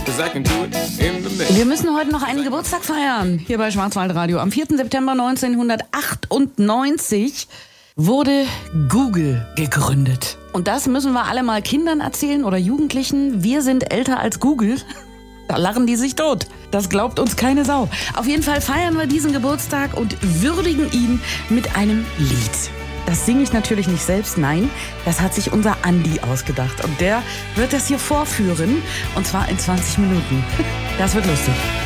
'cause I can do it in the mix. Wir müssen heute noch einen Geburtstag feiern, hier bei Schwarzwaldradio. Am 4. September 1998 wurde Google gegründet. Und das müssen wir alle mal Kindern erzählen oder Jugendlichen. Wir sind älter als Google. Da lachen die sich tot. Das glaubt uns keine Sau. Auf jeden Fall feiern wir diesen Geburtstag und würdigen ihn mit einem Lied. Das singe ich natürlich nicht selbst, nein, das hat sich unser Andi ausgedacht. Und der wird das hier vorführen, und zwar in 20 Minuten. Das wird lustig.